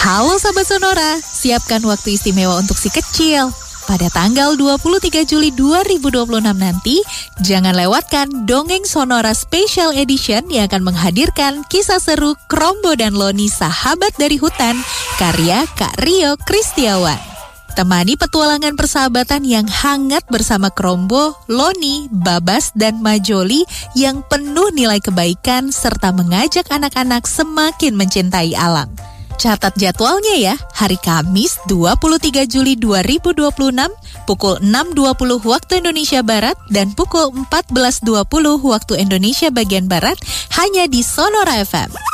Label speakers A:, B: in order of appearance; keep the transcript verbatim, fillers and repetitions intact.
A: Halo Sobat Sonora, siapkan waktu istimewa untuk si kecil. Pada tanggal dua puluh tiga Juli dua ribu dua puluh enam nanti, jangan lewatkan Dongeng Sonora Special Edition yang akan menghadirkan kisah seru Krombo dan Loni Sahabat dari Hutan, karya Kak Rio Kristiawan. Temani petualangan persahabatan yang hangat bersama Krombo, Loni, Babas, dan Majoli yang penuh nilai kebaikan serta mengajak anak-anak semakin mencintai alam. Catat jadwalnya ya, hari Kamis dua puluh tiga Juli dua ribu dua puluh enam pukul enam dua puluh waktu Indonesia Barat dan pukul empat belas dua puluh waktu Indonesia bagian Barat hanya di Sonora F M.